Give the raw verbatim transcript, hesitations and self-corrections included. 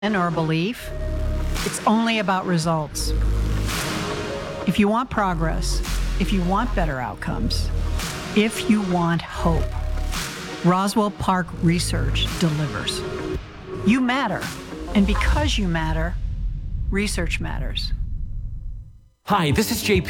or a belief. It's only about results. If you want progress, if you want better outcomes, if you want hope, Roswell Park Research delivers. You matter, and because you matter, research matters. Hi, this is J P